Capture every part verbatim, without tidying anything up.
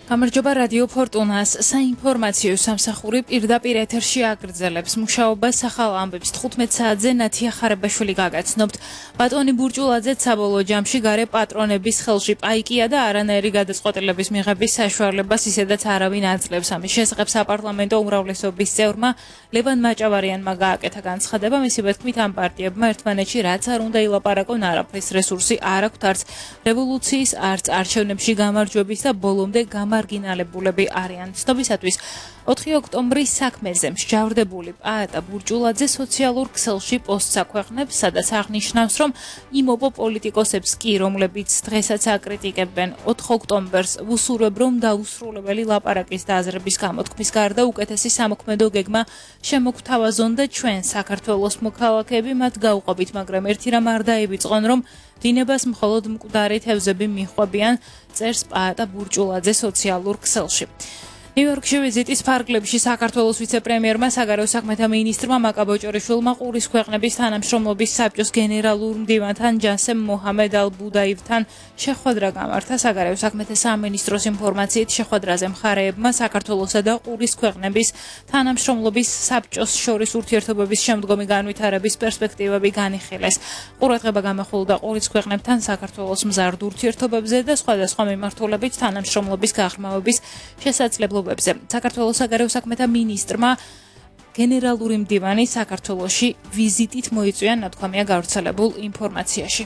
გამარჯობა რადიო ფორტუნას საინფორმაციო სამსახური პირდაპირ ეთერში აგრძელებს მუშაობას ახალ ამბებს თხუთმეტ საათზე ნათია ხარებაშვილი გაგაცნობთ. ბატონი ბურჭულაძეც საბოლოო ჯამში გარე პატრონების ხელში პაიკია და არანაირი გადაწყვეტილების მიღების საშუალებას ისედაც არავინ აძლევს. ამის შესახებ საპარლამენტო უმრავლესობის წევრმა ლევან მაჭავარიანმა გააკეთა განცხადება. მისი თქმით, ამ პარტიებმა ერთმანეთში რაც არ უნდა ილაპარაკონ, არაფრის რესურსი არ აქვთ არც რევოლუციის, არც არჩევნებში გამარჯვების და ბოლომდე გამარგინალებულები არიან. ცნობისათვის ოთხი ოქტომბრის საქმეზე მსჯავრდებული პაატა ბურჭულაძე სოციალურ ქსელში პოსტს აქვეყნებს, სადაც აღნიშნავს, რომ იმ ოპოპოლიტიკოსებს კი, რომლებიც დღესაც აკრიტიკებენ ოთხ ოქტომბერს, ვუსურვებ, რომ დაუსრულებელი ლაპარაკის და აზრების გამოთქმის გარდა უკეთესი სამოქმედო გეგმა შემოგთავაზონ და ჩვენ საქართველოს მოქალაქეები მათ გავუყობით, მაგრამ ერთი რამ არ დაივიწყონ, რომ დინებას მხოლოდ მკვდარი თევზები მიჰყვებიან, წერს პაატა ბურჭულაძე სოციალურ ქსელში. ნიუ-იორკში ვიზიტის ფარგლებში საქართველოს ვიცე-პრემიერმა საგარეო საქმეთა მინისტრმა მაკაბოჭორიშვილმა ყურის ქვეყნების თანამშრომლობის საბჭოს გენერალურ მდივანთან ჯასემ მოჰამედ ალ-ბუდაივთან შეხვედრა გამართა. საგარეო საქმეთა სამინისტროს ინფორმაციით შეხვედრაზე მხარეებმა საქართველოსა და ყურის ქვეყნების თანამშრომლობის საბჭოს შორის ურთიერთობების შემდგომი განვითარების პერსპექტივები განიხილეს. ყურადღება გამახვილდა ყურის ქვეყნებთან საქართველოს მზარდ ურთიერთობებზე და სხვადასხვა მიმართულებით თანამშრომლობის გაღრმავების შესაძლებლობებზე. საქართველოს საგარეო საქმეთა მინისტრმა გენერალური მდივანი საქართველოში ვიზიტით მოიწვია, ნათქვამია გავრცელებულ ინფორმაციაში.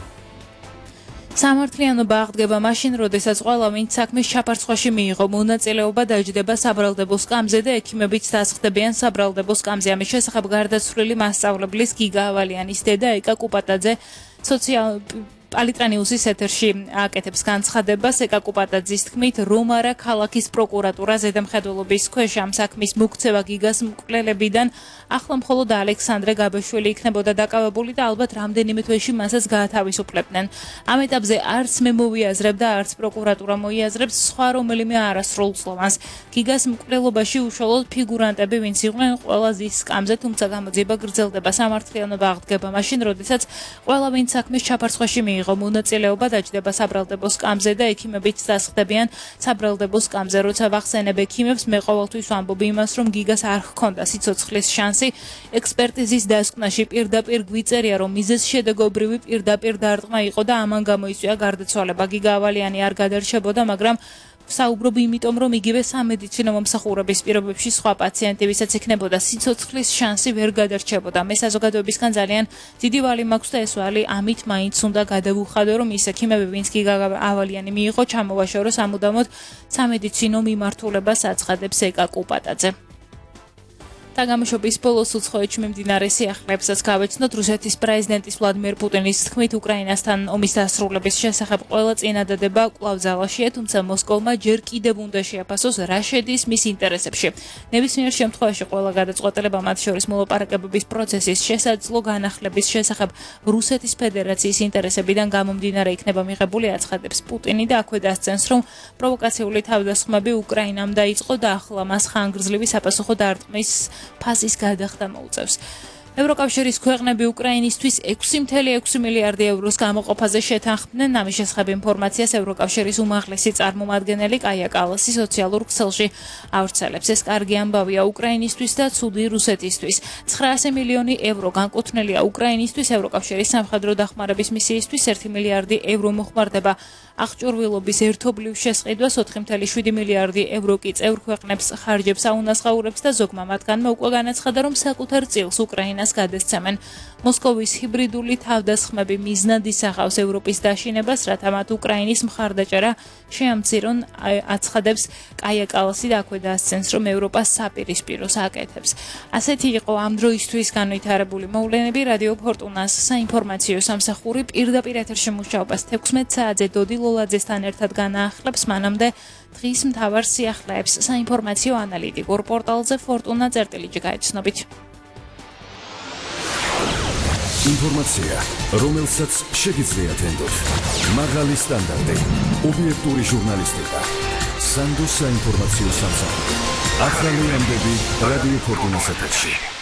სამართლიანობა აღდგება მაშინ, როდესაც ყველა ვინც საქმის ჩაფარცხვაში მიიღო მონაწილეობა, დაჯდება საბრალდებო სკამზე და ექიმებიც დასხდებიან საბრალდებო სკამზე. ამის შესახებ გარდაცვლილი მასწავლებლის გიგა ავალიანის დედა ეკა კუპატაძე სოციალ პალიტრანიუსის ეთერში აკეთებს განცხადებას. ეკა კუპატაძის თქმით, რომ არა ქალაქის პროკურატურა ზედამხედველობის ქვეშ ამ საქმის მოქცევა გიგას მკვლელებიდან ახლა მხოლოდ ალექსანდრე გაბეშვილი იქნებოდა დაკავებული და ალბათ რამდენიმე თვეში მასაც გაათავისუფლებდნენ. ამ ეტაპზე არც მე მოვიაზრებ და არც პროკურატურა მოიაზრებს სხვა რომელიმე არასრულ წლოვანს. გიგას მკვლელობაში უშუალოდ ფიგურანტები ვინც იყვნენ ყველა ზის სკამზე, თუმცა გამოძიება გრძელდება. სამართლიანობა აღდგება მაშინ, როდესაც ყველა ვინც საქმის ჩაფარცხვაში მიიღო მონაწილეობა, დაჯდება საბრალდებო სკამზე და ექიმებიც დასხდებიან საბრალდებო სკამზე. როცა ვახსენებ ექიმებს, მე ყოველთვის ვამბობ იმას, რომ გიგას არ ჰქონდა სიცოცხლის შანსი. ექსპერტიზის დასკვნაში პირდაპირ გვიწერია, რომ მიზეზ შედეგობრივი პირდაპირ დარტყმა იყო და ამან გამოიწვია გარდაცვალება. გიგა ავალიანი არ გადარჩებოდა, მაგრამ საუბრობ იმიტომ, რომ იგივე სამედიცინო მომსახურების პირობებში სხვა პაციენტი, ვისაც იქნებოდა სიცოცხლის შანსი, ვერ გადარჩებოდა. მე საზოგადოებისგან ძალიან დიდი ვალი მაქვს და ეს ვალი ამით მაინც უნდა გადავუხადო, რომ ის ექიმები, ვინც გიგა ავალიანი მიიღო, ჩამოვაშოროს ამუდამოდ სამედიცინო მიმართულებას აცხადებს ეკა კუპატაძე. თამაშობის ბოლოს უცხოეთში მიმდინარე სიახლეებსაც გავეცნოთ. რუსეთის პრეზიდენტის ვლადიმერ პუტინის თქმით, უკრაინასთან ომის დასრულების შესახებ ყველა წინადადება კვლავ ძალაშია, თუმცა მოსკოვმა ჯერ კიდევ უნდა შეაფასოს, რა შედის მის ინტერესებში. ნებისმიერ შემთხვევაში ყველა გადაწყვეტილება, მათ შორის მოლაპარაკებების პროცესის შესაძლო განახლების შესახებ რუსეთის ფედერაციის ინტერესებიდან გამომდინარე იქნება მიღებული, აცხადებს პუტინი და აქვე დასცენს, რომ პროვოკაციული თავდასხმები უკრაინამ დაიწყო და ახლა მას ხანგრძლივი საპასუხო დარტყმის ფაზის გადახდა მოუწევს. ევროკავშირის ქვეყნები უკრაინისთვის ექვსი წუთი ექვსი მილიარდი ევროს გამოყოფაზე შეთანხმდნენ. ამის შესახებ ინფორმაციას ევროკავშირის უმაღლესი წარმომადგენელი კაია კალასი სოციალურ ქსელში ავრცელებს. ეს კარგი ამბავია უკრაინისთვის და ცუდი რუსეთისთვის. ცხრაასი მილიონი ევრო განკუთვნილია უკრაინისთვის. ევროკავშირის სამხედრო დახმარების მისიისთვის ერთი მილიარდი ევრო მოხმარდება. აღჭურვილობის ერთობლივ შესყიდვას ოთხი წუთი შვიდი მილიარდი ევრო კი წევრ ქვეყნებს ხარჯებს აუნაზღაურებს და ზოგმა მათგანმა უკვე განაცხადა, რომ საკუთარ წილს უკრაინას გადასცემენ. მოსკოვის ჰიბრიდული თავდასხმები მიზნად ისახავს ევროპის დაშინებას, რათა მათ უკრაინის მხარდაჭერა შეამცირონ, აცხადებს კაია კალასი და აქვე დასცენს, რომ ევროპა საპირისპიროს აკეთებს. ასეთი იყო ამ დროისთვის განვითარებული მოვლენები. რადიო ფორტუნას საინფორმაციო სამსახური პირდაპირ ეთერში მუშაობას თექვსმეტ საათზე დოდი ლოლაძესთან ერთად განაახლებს. მანამდე დღის მთავარ სიახლეებს საინფორმაციო ანალიტიკურ პორტალზე ფორტუნა წერტილიჯი გაიცნობით. ინფორმაცია, რომელსაც შეგიძლიათ ენდოთ. მაღალი სტანდარტი, ობიექტური ჟურნალისტიკა. სანდოს საინფორმაციო სამსახური. ახალი ამბები რადიო ფორტუნას ეთერში.